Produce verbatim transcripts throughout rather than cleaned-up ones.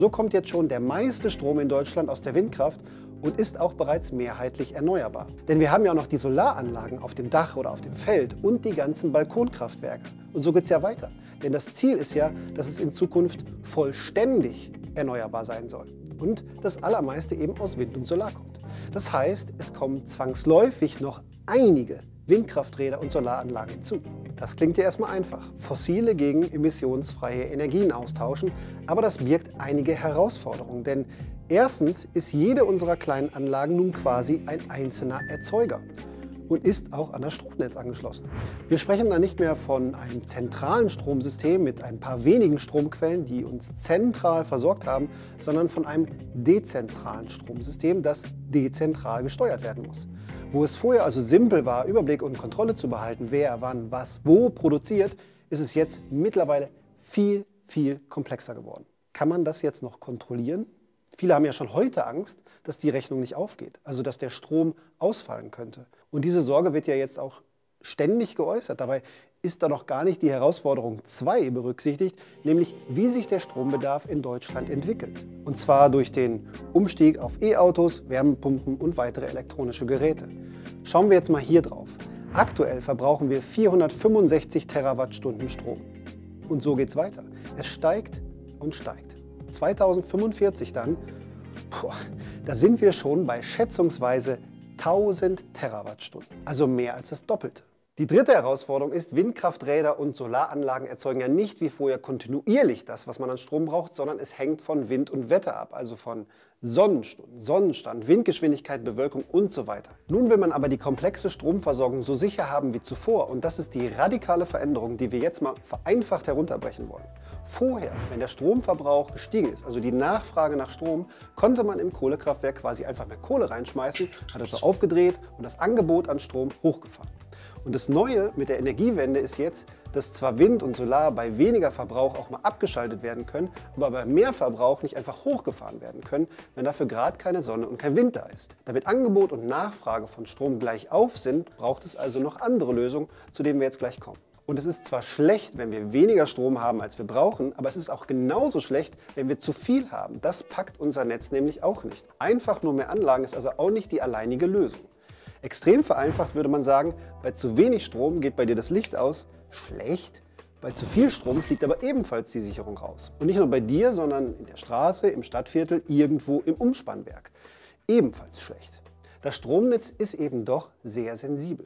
So kommt jetzt schon der meiste Strom in Deutschland aus der Windkraft und ist auch bereits mehrheitlich erneuerbar. Denn wir haben ja auch noch die Solaranlagen auf dem Dach oder auf dem Feld und die ganzen Balkonkraftwerke. Und so geht es ja weiter. Denn das Ziel ist ja, dass es in Zukunft vollständig erneuerbar sein soll. Und das Allermeiste eben aus Wind und Solar kommt. Das heißt, es kommen zwangsläufig noch einige Windkrafträder und Solaranlagen hinzu. Das klingt ja erstmal einfach. Fossile gegen emissionsfreie Energien austauschen. Aber das birgt einige Herausforderungen. Denn erstens ist jede unserer kleinen Anlagen nun quasi ein einzelner Erzeuger und ist auch an das Stromnetz angeschlossen. Wir sprechen da nicht mehr von einem zentralen Stromsystem mit ein paar wenigen Stromquellen, die uns zentral versorgt haben, sondern von einem dezentralen Stromsystem, das dezentral gesteuert werden muss. Wo es vorher also simpel war, Überblick und Kontrolle zu behalten, wer, wann, was, wo produziert, ist es jetzt mittlerweile viel, viel komplexer geworden. Kann man das jetzt noch kontrollieren? Viele haben ja schon heute Angst, dass die Rechnung nicht aufgeht, also dass der Strom ausfallen könnte. Und diese Sorge wird ja jetzt auch ständig geäußert. Dabei ist da noch gar nicht die Herausforderung zwei berücksichtigt, nämlich wie sich der Strombedarf in Deutschland entwickelt. Und zwar durch den Umstieg auf E-Autos, Wärmepumpen und weitere elektronische Geräte. Schauen wir jetzt mal hier drauf. Aktuell verbrauchen wir vierhundertfünfundsechzig Terawattstunden Strom. Und so geht's weiter. Es steigt und steigt. zweitausendfünfundvierzig dann, boah, da sind wir schon bei schätzungsweise tausend Terawattstunden, also mehr als das Doppelte. Die dritte Herausforderung ist, Windkrafträder und Solaranlagen erzeugen ja nicht wie vorher kontinuierlich das, was man an Strom braucht, sondern es hängt von Wind und Wetter ab, also von Sonnenstunden, Sonnenstand, Windgeschwindigkeit, Bewölkung und so weiter. Nun will man aber die komplexe Stromversorgung so sicher haben wie zuvor und das ist die radikale Veränderung, die wir jetzt mal vereinfacht herunterbrechen wollen. Vorher, wenn der Stromverbrauch gestiegen ist, also die Nachfrage nach Strom, konnte man im Kohlekraftwerk quasi einfach mehr Kohle reinschmeißen, hat es so aufgedreht und das Angebot an Strom hochgefahren. Und das Neue mit der Energiewende ist jetzt, dass zwar Wind und Solar bei weniger Verbrauch auch mal abgeschaltet werden können, aber bei mehr Verbrauch nicht einfach hochgefahren werden können, wenn dafür gerade keine Sonne und kein Wind da ist. Damit Angebot und Nachfrage von Strom gleich auf sind, braucht es also noch andere Lösungen, zu denen wir jetzt gleich kommen. Und es ist zwar schlecht, wenn wir weniger Strom haben, als wir brauchen, aber es ist auch genauso schlecht, wenn wir zu viel haben. Das packt unser Netz nämlich auch nicht. Einfach nur mehr Anlagen ist also auch nicht die alleinige Lösung. Extrem vereinfacht würde man sagen, bei zu wenig Strom geht bei dir das Licht aus. Schlecht. Bei zu viel Strom fliegt aber ebenfalls die Sicherung raus. Und nicht nur bei dir, sondern in der Straße, im Stadtviertel, irgendwo im Umspannwerk. Ebenfalls schlecht. Das Stromnetz ist eben doch sehr sensibel.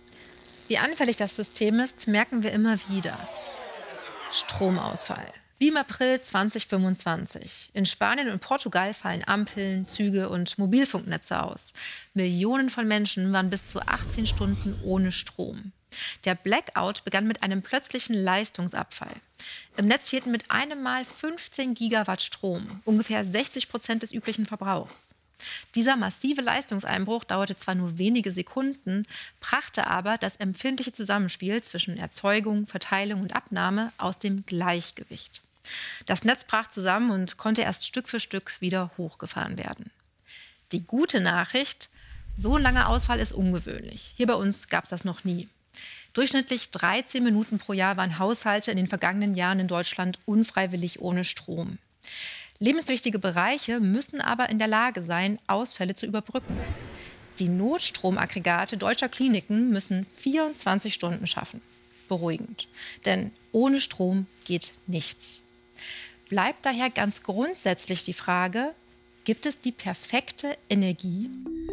Wie anfällig das System ist, merken wir immer wieder. Stromausfall. Wie im April zweitausendfünfundzwanzig. In Spanien und Portugal fallen Ampeln, Züge und Mobilfunknetze aus. Millionen von Menschen waren bis zu achtzehn Stunden ohne Strom. Der Blackout begann mit einem plötzlichen Leistungsabfall. Im Netz fehlten mit einem Mal fünfzehn Gigawatt Strom, ungefähr sechzig Prozent des üblichen Verbrauchs. Dieser massive Leistungseinbruch dauerte zwar nur wenige Sekunden, brachte aber das empfindliche Zusammenspiel zwischen Erzeugung, Verteilung und Abnahme aus dem Gleichgewicht. Das Netz brach zusammen und konnte erst Stück für Stück wieder hochgefahren werden. Die gute Nachricht: So ein langer Ausfall ist ungewöhnlich. Hier bei uns gab es das noch nie. Durchschnittlich dreizehn Minuten pro Jahr waren Haushalte in den vergangenen Jahren in Deutschland unfreiwillig ohne Strom. Lebenswichtige Bereiche müssen aber in der Lage sein, Ausfälle zu überbrücken. Die Notstromaggregate deutscher Kliniken müssen vierundzwanzig Stunden schaffen. Beruhigend, denn ohne Strom geht nichts. Bleibt daher ganz grundsätzlich die Frage: Gibt es die perfekte Energie?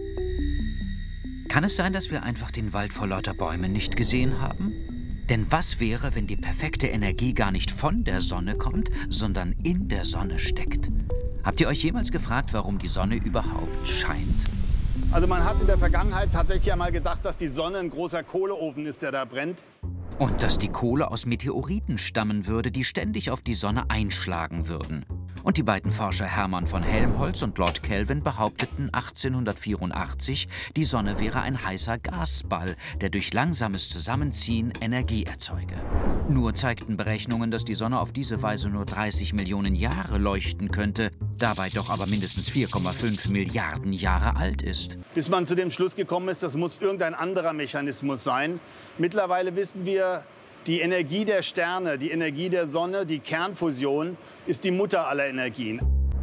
Kann es sein, dass wir einfach den Wald vor lauter Bäumen nicht gesehen haben? Denn was wäre, wenn die perfekte Energie gar nicht von der Sonne kommt, sondern in der Sonne steckt? Habt ihr euch jemals gefragt, warum die Sonne überhaupt scheint? Also man hat in der Vergangenheit tatsächlich einmal gedacht, dass die Sonne ein großer Kohleofen ist, der da brennt. Und dass die Kohle aus Meteoriten stammen würde, die ständig auf die Sonne einschlagen würden. Und die beiden Forscher Hermann von Helmholtz und Lord Kelvin behaupteten achtzehnhundertvierundachtzig, die Sonne wäre ein heißer Gasball, der durch langsames Zusammenziehen Energie erzeuge. Nur zeigten Berechnungen, dass die Sonne auf diese Weise nur dreißig Millionen Jahre leuchten könnte, dabei doch aber mindestens vier Komma fünf Milliarden Jahre alt ist. Bis man zu dem Schluss gekommen ist, das muss irgendein anderer Mechanismus sein. Mittlerweile wissen wir, die Energie der Sterne, die Energie der Sonne, die Kernfusion ist die Mutter aller Energien.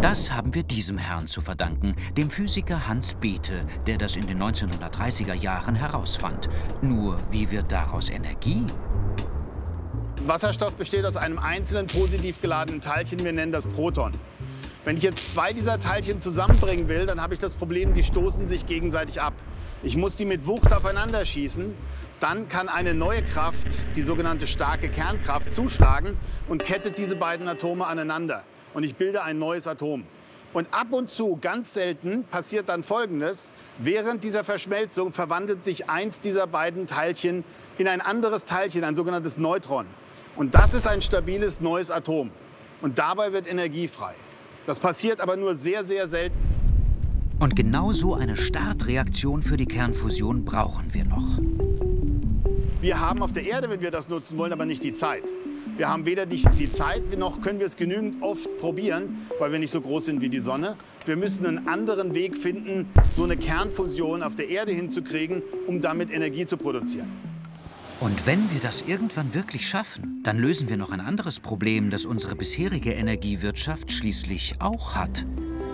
Das haben wir diesem Herrn zu verdanken, dem Physiker Hans Bethe, der das in den neunzehnhundertdreißiger Jahren herausfand. Nur, wie wird daraus Energie? Wasserstoff besteht aus einem einzelnen positiv geladenen Teilchen, wir nennen das Proton. Wenn ich jetzt zwei dieser Teilchen zusammenbringen will, dann habe ich das Problem, die stoßen sich gegenseitig ab. Ich muss die mit Wucht aufeinander schießen. Dann kann eine neue Kraft, die sogenannte starke Kernkraft, zuschlagen und kettet diese beiden Atome aneinander. Und ich bilde ein neues Atom. Und ab und zu, ganz selten, passiert dann Folgendes. Während dieser Verschmelzung verwandelt sich eins dieser beiden Teilchen in ein anderes Teilchen, ein sogenanntes Neutron. Und das ist ein stabiles neues Atom. Und dabei wird Energie frei. Das passiert aber nur sehr, sehr selten. Und genau so eine Startreaktion für die Kernfusion brauchen wir noch. Wir haben auf der Erde, wenn wir das nutzen wollen, aber nicht die Zeit. Wir haben weder die, die Zeit, noch können wir es genügend oft probieren, weil wir nicht so groß sind wie die Sonne. Wir müssen einen anderen Weg finden, so eine Kernfusion auf der Erde hinzukriegen, um damit Energie zu produzieren. Und wenn wir das irgendwann wirklich schaffen, dann lösen wir noch ein anderes Problem, das unsere bisherige Energiewirtschaft schließlich auch hat.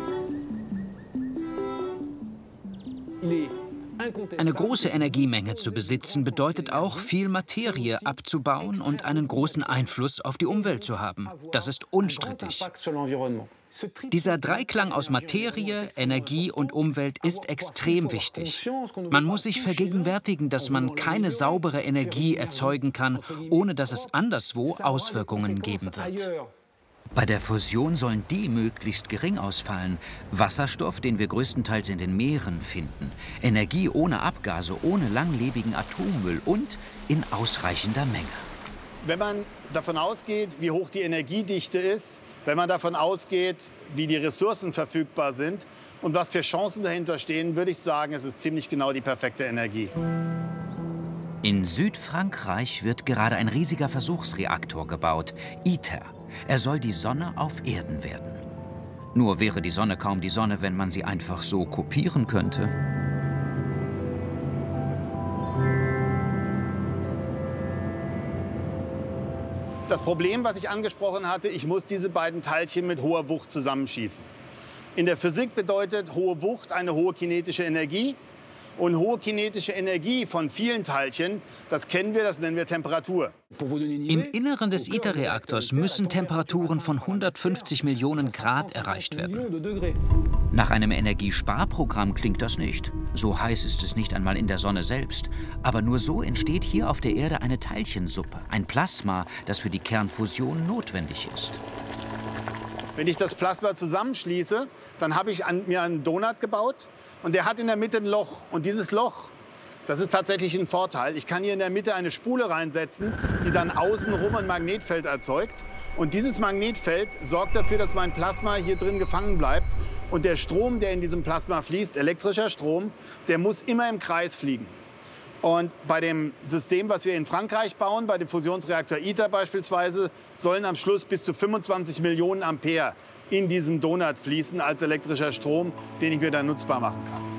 Eine große Energiemenge zu besitzen bedeutet auch, viel Materie abzubauen und einen großen Einfluss auf die Umwelt zu haben. Das ist unstrittig. Dieser Dreiklang aus Materie, Energie und Umwelt ist extrem wichtig. Man muss sich vergegenwärtigen, dass man keine saubere Energie erzeugen kann, ohne dass es anderswo Auswirkungen geben wird. Bei der Fusion sollen die möglichst gering ausfallen. Wasserstoff, den wir größtenteils in den Meeren finden. Energie ohne Abgase, ohne langlebigen Atommüll und in ausreichender Menge. Wenn man davon ausgeht, wie hoch die Energiedichte ist, wenn man davon ausgeht, wie die Ressourcen verfügbar sind und was für Chancen dahinter stehen, würde ich sagen, es ist ziemlich genau die perfekte Energie. In Südfrankreich wird gerade ein riesiger Versuchsreaktor gebaut, ITER. Er soll die Sonne auf Erden werden. Nur wäre die Sonne kaum die Sonne, wenn man sie einfach so kopieren könnte. Das Problem, was ich angesprochen hatte, ich muss diese beiden Teilchen mit hoher Wucht zusammenschießen. In der Physik bedeutet hohe Wucht eine hohe kinetische Energie. Und hohe kinetische Energie von vielen Teilchen, das kennen wir, das nennen wir Temperatur. Im Inneren des ITER-Reaktors müssen Temperaturen von hundertfünfzig Millionen Grad erreicht werden. Nach einem Energiesparprogramm klingt das nicht. So heiß ist es nicht einmal in der Sonne selbst. Aber nur so entsteht hier auf der Erde eine Teilchensuppe, ein Plasma, das für die Kernfusion notwendig ist. Wenn ich das Plasma zusammenschließe, dann habe ich an, mir einen Donut gebaut. Und der hat in der Mitte ein Loch. Und dieses Loch, das ist tatsächlich ein Vorteil. Ich kann hier in der Mitte eine Spule reinsetzen, die dann außenrum ein Magnetfeld erzeugt. Und dieses Magnetfeld sorgt dafür, dass mein Plasma hier drin gefangen bleibt. Und der Strom, der in diesem Plasma fließt, elektrischer Strom, der muss immer im Kreis fliegen. Und bei dem System, was wir in Frankreich bauen, bei dem Fusionsreaktor ITER beispielsweise, sollen am Schluss bis zu fünfundzwanzig Millionen Ampere in diesem Donut fließen als elektrischer Strom, den ich mir dann nutzbar machen kann.